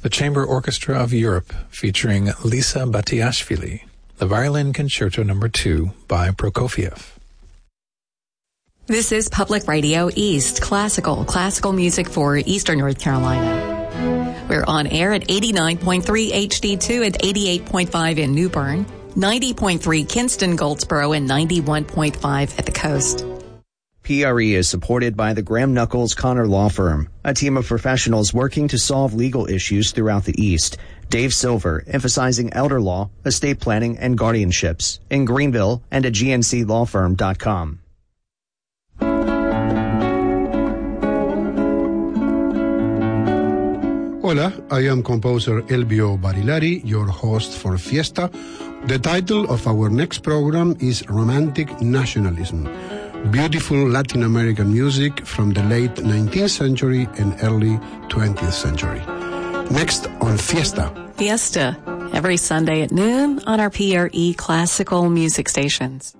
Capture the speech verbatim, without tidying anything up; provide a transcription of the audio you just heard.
the Chamber Orchestra of Europe featuring Lisa Batiashvili, the Violin Concerto Number two by Prokofiev. This is Public Radio East, classical, classical music for Eastern North Carolina. We're on air at eighty-nine point three H D two and eighty-eight point five in New Bern, ninety point three Kinston, Goldsboro, and ninety-one point five at the coast. P R E is supported by the Graham Knuckles Connor Law Firm, a team of professionals working to solve legal issues throughout the East. Dave Silver, emphasizing elder law, estate planning, and guardianships in Greenville and at G N C law firm dot com. Hola, I am composer Elvio Barilari, your host for Fiesta. The title of our next program is Romantic Nationalism, beautiful Latin American music from the late nineteenth century and early twentieth century. Next on Fiesta. Fiesta, every Sunday at noon on our P R E classical music stations.